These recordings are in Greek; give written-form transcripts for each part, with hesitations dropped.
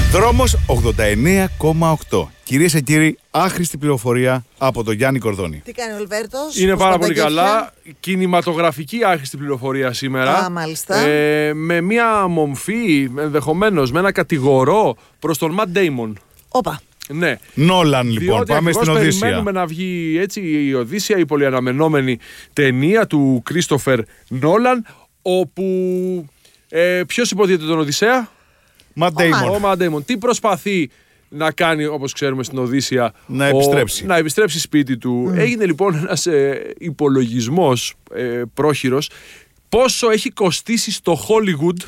Δρόμος 89,8. Κυρίες και κύριοι, άχρηστη πληροφορία από τον Γιάννη Κορδόνη. Τι κάνει ο Αλβέρτος? Είναι πάρα πολύ καλά. Κινηματογραφική άχρηστη πληροφορία σήμερα. Α, μάλιστα. Με μια μομφή, ενδεχομένως, με ένα κατηγορό προς τον Ματ Ντέιμον. Όπα. Ναι. Νόλαν, λοιπόν, διότι πάμε στην Οδύσσια. Περιμένουμε να βγει έτσι η Οδύσσια, η πολυαναμενόμενη ταινία του Κρίστοφερ Νόλαν, όπου ποιος υποδίεται τον Οδυσσέα? Ματ Ντέιμον. Ο Ματ Ντέιμον. Τι προσπαθεί να κάνει, όπως ξέρουμε στην Οδύσσια? Να επιστρέψει. Σπίτι του. Έγινε λοιπόν ένας υπολογισμός πρόχειρος πόσο έχει κοστίσει στο Hollywood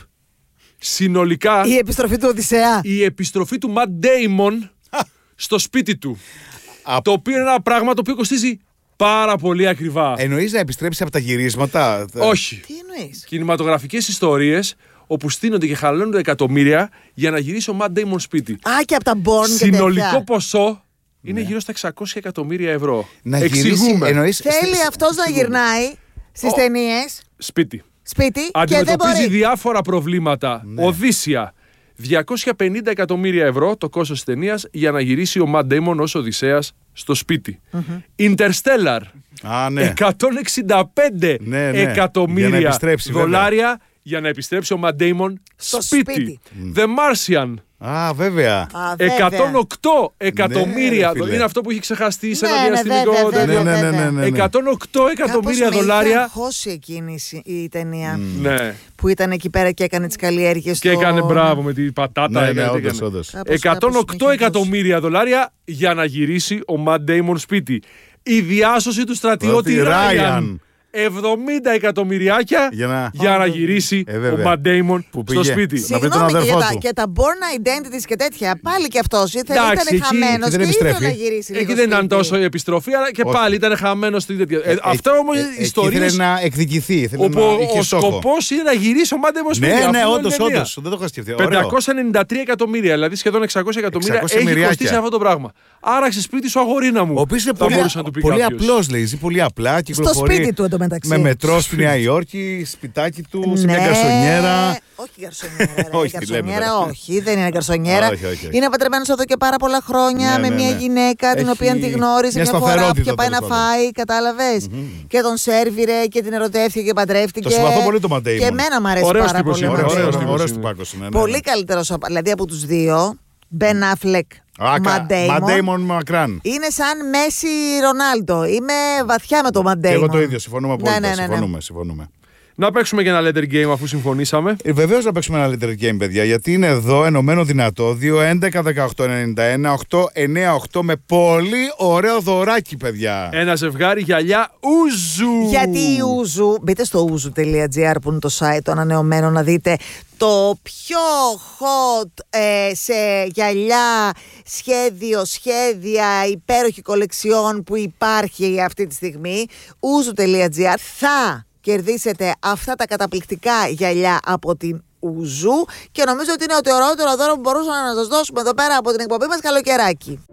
συνολικά Η επιστροφή του Οδυσσέα. η επιστροφή του Ματ Ντέιμον στο σπίτι του. Το οποίο είναι ένα πράγμα το οποίο κοστίζει πάρα πολύ ακριβά. Εννοείς να επιστρέψει από τα γυρίσματα? Όχι. Τι εννοείς? Κινηματογραφικές ιστορίες όπου στείνονται και χαλώνονται εκατομμύρια για να γυρίσει ο Ματ Ντέιμον σπίτι. Α, και από τα Born και Συνολικό τέτοια. ποσό είναι γύρω στα 600 εκατομμύρια ευρώ. Να Εξηγούμε. γυρίσει, Θέλει αυτός να γυρνάει στις ταινίες Σπίτι. σπίτι και δεν Αντιμετωπίζει μπορεί. διάφορα προβλήματα. Οδύσσια. 250 εκατομμύρια ευρώ το κόστος της ταινίας για να γυρίσει ο Ματ Ντέιμον ως Οδυσσέας στο σπίτι. Interstellar. Α, ναι. 165 Ναι, για να εκατομμύρια επιστρέψει, δολάρια για να επιστρέψει ο Ματ Ντέιμον Στο σπίτι. σπίτι. The Martian. Α, βέβαια. Α, βέβαια. 108 εκατομμύρια. ρε φίλε. Είναι αυτό που έχει ξεχαστεί σε Ναι, ένα ναι, διαστημικό βέβαια, τέτοιο. βέβαια. Ναι. 108 εκατομμύρια Κάπως με δολάρια. είχε αγχώσει εκείνη η ταινία Ναι. που ήταν εκεί πέρα και έκανε τις καλλιέργειες Και έκανε μπράβο με την πατάτα. Ναι, έκανε, όντως, έκανε. όντως. Κάπως 108 με είχε εκατομμύρια δολάρια για να γυρίσει ο Ματ Ντέιμον σπίτι. Η διάσωση του στρατιώτη Ότι Ράιαν. 70 εκατομμυριάκια για να γυρίσει ο βέβαια. Ματ Ντέιμον Που στο πήγε. σπίτι. Να βρει τον Συγγνώμη, αδερφό του. και τα born identities και τέτοια. Πάλι και αυτός ήθελε, Εντάξει, ήταν εκεί χαμένος δεν και ήθελε επιστρέφει. να γυρίσει. Εκεί λίγο δεν ήταν σπίτι. τόσο η επιστροφή, αλλά και Όχι. πάλι ήταν χαμένο στην τέτοια. Αυτό όμως οι Ήθελε ιστορίες να εκδικηθεί. Ήθελε όπου να είχε ο στόχο. σκοπός είναι να γυρίσει ο Ματ Ντέιμον σπίτι. Ναι, Αυτό ναι, είναι η όντως, ταινία. όντως. Δεν το είχα σκεφτεί. Ωραίο. 593 εκατομμύρια, δηλαδή σχεδόν 600 εκατομμύρια 600 έχει μυριάκια. κοστίσει αυτό το πράγμα. Άραξε σπίτι σου, αγορίνα μου. Ο οποίος είναι Θα μπορούσε να του πει πολύ κάποιος. απλός, λέει. Ζει πολύ απλά. Κυκλοφορεί σπίτι του εντωμεταξύ. Με μετρό στη Νέα Υόρκη, σπιτάκι του, σε Ναι. μια γκαρσονιέρα. Όχι γκαρσονιέρα. ρε. Όχι, τη λέμε Γκαρσονιέρα, τώρα. όχι, δεν είναι γκαρσονιέρα. Όχι. Είναι παντρεμένος εδώ και πάρα πολλά χρόνια Ναι, με ναι, μια ναι. γυναίκα την Έχει οποία τη γνώρισε μια μια φορά σταθερότητα, και πάει να τέλος πάντων. φάει, κατάλαβες. Και τον σέρβιρε και την ερωτεύτηκε και παντρεύτηκε. Το συμπαθώ πολύ το Ματ Ντέιμον. Και εμένα μου αρέσει Ωραίος πάρα τύπος πολύ. ο είναι, Ματ ωραίος Ντέιμον. τύπος. Ωραίος τυπάκος είναι. Πολύ καλύτερος, δηλαδή από τους δύο, Μπεν Αφλεκ, Ματ Ματ Ντέιμον. Ντέιμον μακράν. Είναι σαν Μέση Ρονάλντο. Είμαι βαθιά με τον Ματ Και εγώ Ντέιμον. το ίδιο. Συμφωνούμε απόλυτα. Ναι. Συμφωνούμε. Να παίξουμε και ένα letter game αφού συμφωνήσαμε. Βεβαίως να παίξουμε ένα letter game, παιδιά, γιατί είναι εδώ ενωμένο δυνατό. 2-11-18-91-8-9-8 με πολύ ωραίο δωράκι, παιδιά. Ένα ζευγάρι γυαλιά ούζου. Γιατί η Ούζου, μπείτε στο ouzu.gr που είναι το site το ανανεωμένο να δείτε το πιο hot σε γυαλιά σχέδια, υπέροχη κολεξιόν που υπάρχει αυτή τη στιγμή. ouzu.gr θα κερδίσετε αυτά τα καταπληκτικά γυαλιά από την Ούζου και νομίζω ότι είναι το ωραιότερο δώρο που μπορούσαμε να σας δώσουμε εδώ πέρα από την εκπομπή μας καλοκαιράκι.